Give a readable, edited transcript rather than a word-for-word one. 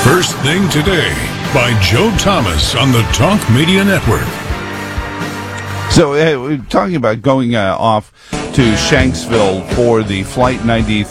First Thing Today by Joe Thomas on the Talk Media Network. So we're talking about going off to Shanksville for the Flight 93